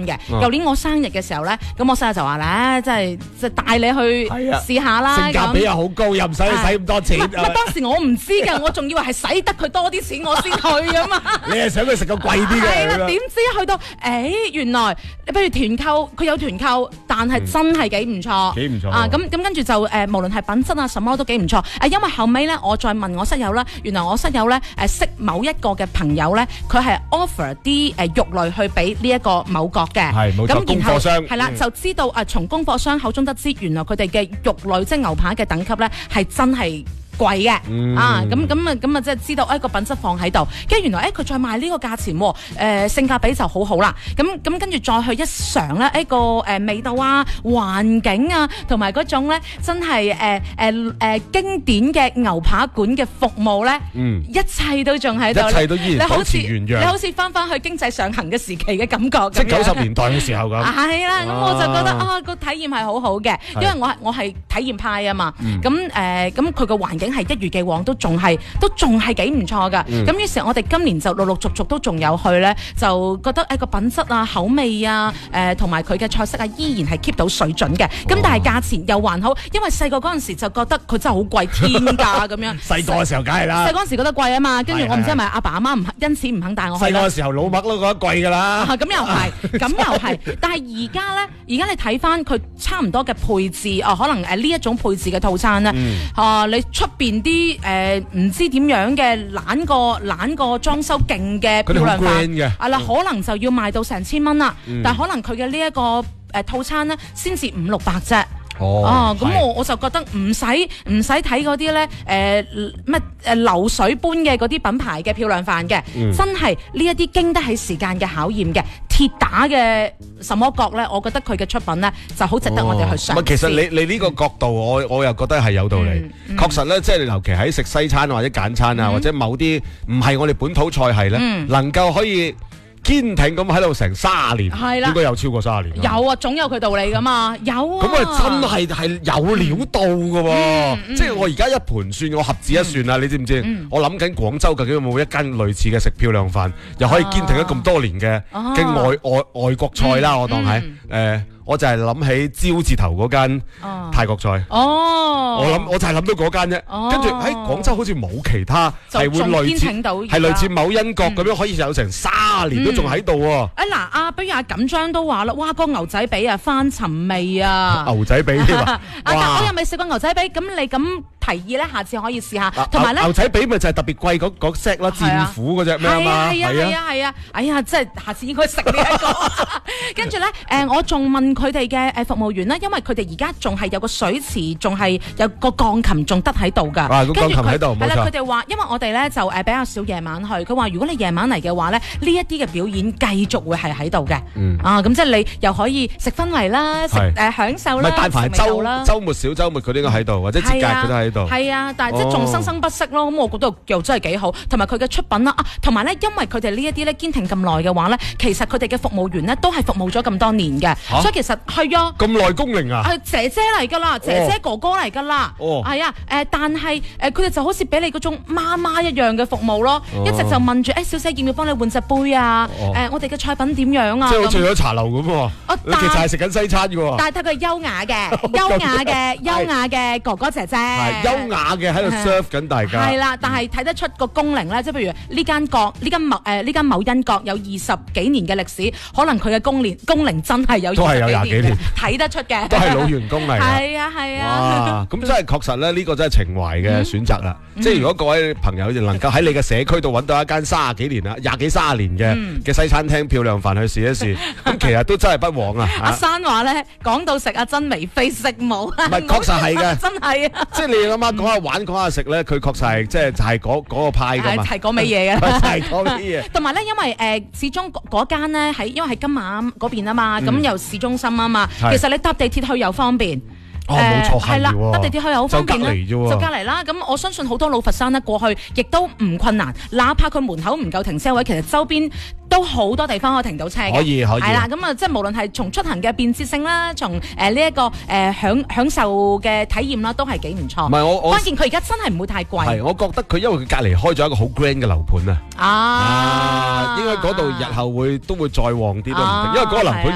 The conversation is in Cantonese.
嘅。舊年我生日嘅時候咧，咁我生日就話咧，即係帶你去試下啦。 性價比又好高，又唔使你使咁多錢。 當時我唔知㗎，我仲以為係使得佢多啲錢我先去㗎嘛。 你係想佢食個貴啲嘅？ 係啦，點知去到原來你譬如團購，佢有團購，但係真係幾唔錯， 幾唔錯啊！咁跟住就無論係品質啊什麼都幾唔錯。因為後尾咧，我再問我室友啦，原來我室友咧識某一個嘅朋友咧，佢係 offer 啲肉類去俾呢一個某國嘅， 係冇錯，供貨商係啦，就知道從供貨商口中得知，原來佢哋嘅肉類即係牛扒嘅等級咧係真係貴嘅，咁即係知道一個品質放喺度，跟住原來佢再賣呢個價錢，性價比就好好啦。咁跟住再去一嘗咧，一個味道啊、環境啊，同埋嗰種咧真係經典嘅牛扒館嘅服務咧，一切都仲喺度， 一切都依然保持原樣， 你好似翻去經濟上行嘅時期嘅感覺， 即係90年代嘅時候咁。 係啦，咁我就覺得個體驗係好好嘅，因為我係體驗派啊嘛，咁佢個環境係一如既往都仲係幾唔錯噶，咁於是我哋今年就陸陸續續都仲有去咧，就覺得個品質啊、口味啊、同埋佢嘅菜式啊，依然係 keep 到水準嘅。咁但係價錢又還好，因為細個嗰陣時就覺得佢真係好貴，天價咁樣。 細個嘅時候梗係啦， 細嗰陣時覺得貴啊嘛，跟住我唔知係咪阿爸阿媽唔因此唔肯帶我去。 細個嘅時候老麥都覺得貴㗎啦。 咁又係，但係而家咧，而家你睇翻佢差唔多嘅配置，可能呢一種配置嘅套餐咧，你出邊啲唔知點樣嘅懶個裝修勁嘅漂亮飯，可能就要賣到成1000蚊啦。但係可能佢嘅呢一個套餐咧，先至500-600啫。咁我就覺得唔使睇嗰啲咧流水般嘅嗰啲品牌嘅漂亮飯嘅，真係呢一啲經得起時間嘅考驗嘅鐵打嘅什麼角咧，我覺得佢嘅出品咧就好值得我哋去嘗試。 其實你呢個角度，我又覺得係有道理。確實咧，即係尤其喺食西餐或者簡餐啊，或者某啲唔係我哋本土菜系咧，能夠可以堅挺咁喺度成30年，應該有超過30年。 有啊，總有佢道理噶嘛，有啊。 咁啊，真係有料到噶喎！即係我而家一盤算，我合指一算啦，你知唔知？我諗緊廣州究竟有冇一間類似嘅食漂亮飯，又可以堅挺咗咁多年嘅外國菜啦？我當係我就係諗起椒字頭嗰間泰國菜。我就係諗到嗰間啫。跟住喺廣州好似冇其他係會類似某因國咁樣可以有成30年都仲喺度喎。 比如阿錦章都話啦，哇，個牛仔髀啊，翻尋味啊！ 牛仔髀添啊！ 但我又未食過牛仔髀，咁你咁提議咧，下次可以試下。同埋咧， 牛仔髀咪就係特別貴嗰 set 啦，戰虎嗰隻咩啊嘛？ 係啊！哎呀，即係下次應該食呢一個。跟住咧，我仲問佢哋嘅服務員咧，因為佢哋而家仲係有個水池，仲係有個鋼琴仲得喺度㗎。 個鋼琴喺度，冇錯。 係啦，佢哋話，因為我哋咧就比較少夜晚去，佢話如果你夜晚嚟嘅話咧，呢一啲嘅表演繼續會係喺度嘅。咁即係你又可以食氛圍啦，享受啦， 但凡係週末小週末佢都應該喺度，或者節假佢都喺度。 係啊，但係即係仲生生不息咯。咁我覺得又真係幾好，同埋佢嘅出品啦，同埋咧，因為佢哋呢一啲咧堅挺咁耐嘅話咧，其實佢哋嘅服務員咧都係服務咗咁多年嘅，所以其實係啊， 咁耐工齡啊， 姐姐嚟㗎啦，姐姐哥哥嚟㗎啦，係啊，但係佢哋就好似俾你嗰種媽媽一樣嘅服務咯，一直就問住小姐要唔要幫你換隻杯啊？我哋嘅菜品點樣啊？ 即係好似去咗茶樓咁喎，你其實係食緊西餐㗎喎。 但係佢係優雅嘅哥哥姐姐， 係優雅嘅喺度 serve 緊大家。 係啦，但係睇得出個工齡咧，即係譬如呢間某因國有20幾年嘅歷史，可能佢嘅工齡真係有20幾年，睇得出嘅， 都係老員工嚟。 係啊， 咁真係確實咧，呢個真係情懷嘅選擇啦。即係如果各位朋友能夠喺你嘅社區度揾到一間30幾年啦、20幾30年嘅西餐廳漂亮飯去試一試，咁其實都真係不枉啊！ 阿珊話咧，講到食阿珍眉飛色舞， 唔係確實係嘅， 真係啊！ 即係你諗下講下玩講下食咧，佢確實係即係就係嗰個派㗎嘛， 係講味嘢嘅， 係講啲嘢。 同埋咧，因為始終嗰間咧因為喺金馬嗰邊啊嘛，咁又市中心啊嘛，其實你搭地鐵去又方便。 冇錯係啦，搭地鐵去又好方便啦， 就隔離啦。咁我相信好多老佛山咧過去亦都唔困難，哪怕佢門口唔夠停車位，其實周邊都好多地方可以停到車嘅。 可以。係啦，咁即係無論係從出行嘅便捷性啦，從呢一個享受嘅體驗啦，都係幾唔錯。 唔係我關鍵佢而家真係唔會太貴。 係，我覺得佢因為佢隔離開咗一個好 grand 嘅樓盤啊。應該嗰度日後都會再旺啲都唔定，因為嗰個樓盤。